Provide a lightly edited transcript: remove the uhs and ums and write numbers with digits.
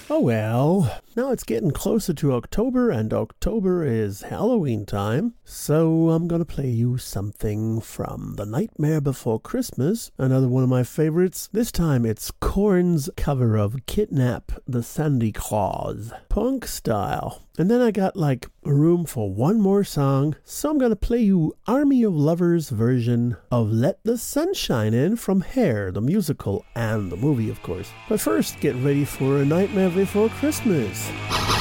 Oh well, now it's getting closer to October, and October is Halloween time, so I'm gonna play you something from The Nightmare Before Christmas, another one of my favorites. This time it's Korn's cover of Kidnap the Sandy Claus, punk style. And then I got room for one more song, so I'm gonna play you Army of Lovers version of Let the Sunshine In from Hair, the musical and the movie, of course. But first, get ready for A Nightmare Before Christmas.